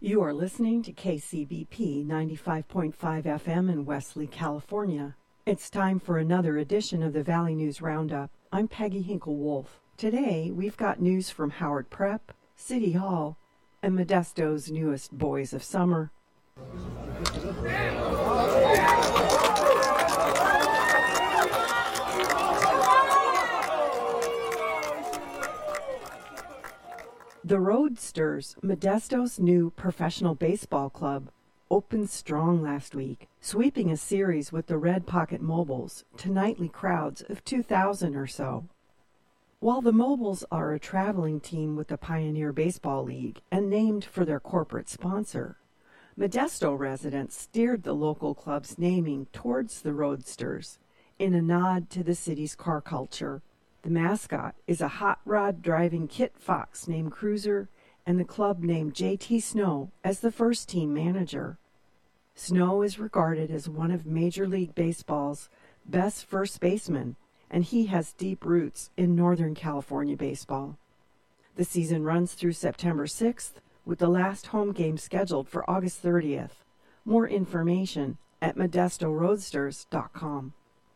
You are listening to KCBP 95.5 FM in Wesley, California. It's time for another edition of the Valley News Roundup. I'm Peggy Hinkle-Wolf. Today, we've got news from Howard Prep, City Hall, and Modesto's newest Boys of Summer. The Roadsters, Modesto's new professional baseball club, opened strong last week, sweeping a series with the Red Pocket Mobiles to nightly crowds of 2,000 or so. While the Mobiles are a traveling team with the Pioneer Baseball League and named for their corporate sponsor, Modesto residents steered the local club's naming towards the Roadsters in a nod to the city's car culture. The mascot is a hot rod driving Kit Fox named Cruiser, and the club named J.T. Snow as the first team manager. Snow is regarded as one of Major League Baseball's best first basemen, and he has deep roots in Northern California baseball. The season runs through September 6th, with the last home game scheduled for August 30th. More information at ModestoRoadsters.com.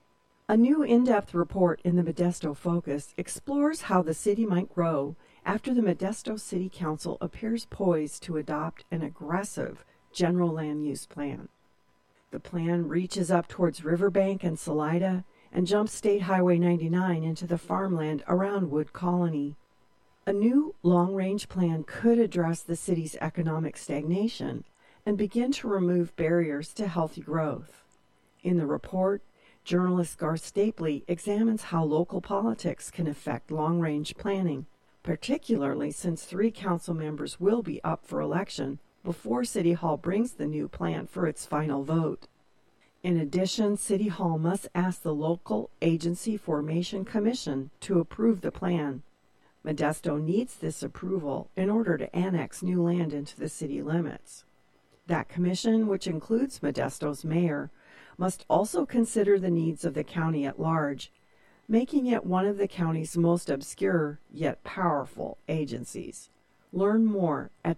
A new in-depth report in the Modesto Focus explores how the city might grow after the Modesto City Council appears poised to adopt an aggressive general land use plan. The plan reaches up towards Riverbank and Salida and jumps State Highway 99 into the farmland around Wood Colony. A new long-range plan could address the city's economic stagnation and begin to remove barriers to healthy growth. In the report, journalist Garth Stapley examines how local politics can affect long-range planning, particularly since 3 council members will be up for election before City Hall brings the new plan for its final vote. In addition, City Hall must ask the local agency formation commission to approve the plan. Modesto needs this approval in order to annex new land into the city limits. That commission, which includes Modesto's mayor, must also consider the needs of the county at large, making it one of the county's most obscure yet powerful agencies. Learn more at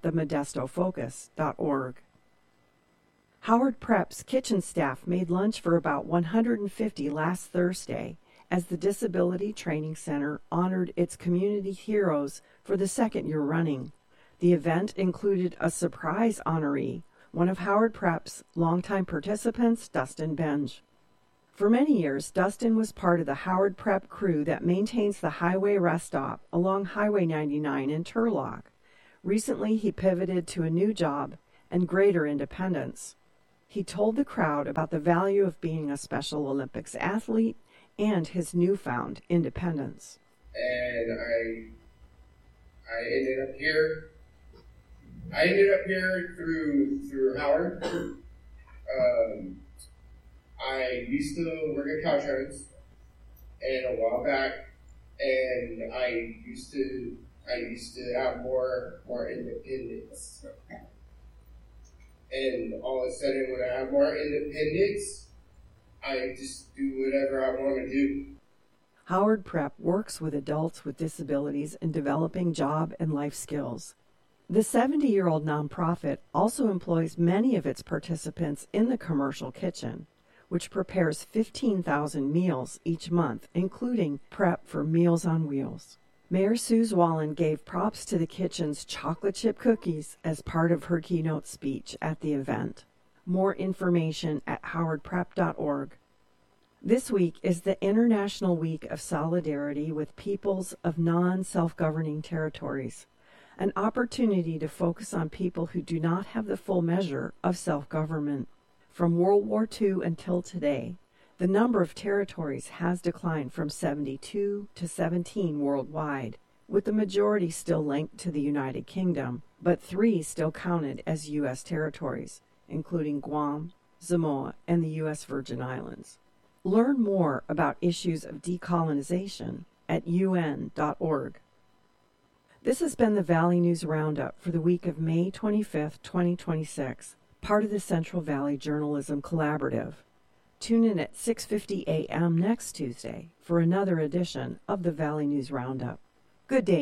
themodestofocus.org. Howard Prep's kitchen staff made lunch for about 150 last Thursday as the Disability Training Center honored its community heroes for the second year running. The event included a surprise honoree, one of Howard Prep's longtime participants, Dustin Benge. For many years, Dustin was part of the Howard Prep crew that maintains the highway rest stop along Highway 99 in Turlock. Recently, he pivoted to a new job and greater independence. He told the crowd about the value of being a Special Olympics athlete and his newfound independence. And I ended up here. Through Howard. I used to work at Caltrans, and a while back, and I used to have more independence. And all of a sudden, when I have more independence, I just do whatever I want to do. Howard Prep works with adults with disabilities in developing job and life skills. The 70-year-old nonprofit also employs many of its participants in the commercial kitchen, which prepares 15,000 meals each month, including prep for Meals on Wheels. Mayor Suze Wallen gave props to the kitchen's chocolate chip cookies as part of her keynote speech at the event. More information at howardprep.org. This week is the International Week of Solidarity with Peoples of Non-Self-Governing Territories, an opportunity to focus on people who do not have the full measure of self-government. From World War II until today, the number of territories has declined from 72 to 17 worldwide, with the majority still linked to the United Kingdom, but 3 still counted as U.S. territories, including Guam, Samoa, and the U.S. Virgin Islands. Learn more about issues of decolonization at un.org. This has been the Valley News Roundup for the week of May 25th, 2026, part of the Central Valley Journalism Collaborative. Tune in at 6:50 a.m. next Tuesday for another edition of the Valley News Roundup. Good day.